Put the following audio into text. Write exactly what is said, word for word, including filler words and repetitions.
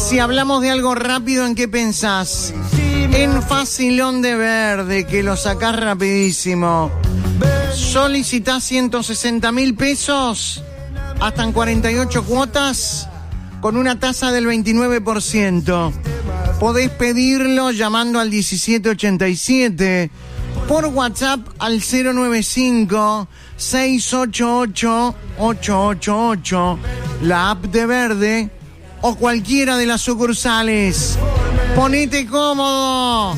Si hablamos de algo rápido, ¿en qué pensás? En Facilón de Verde, que lo sacás rapidísimo. Solicitás ciento sesenta mil pesos, hasta en cuarenta y ocho cuotas, con una tasa del veintinueve por ciento. Podés pedirlo llamando al diecisiete ochenta y siete, por WhatsApp al cero noventa y cinco, seis ocho ocho, ocho ocho ocho, la app de Verde o cualquiera de las sucursales. Ponete cómodo.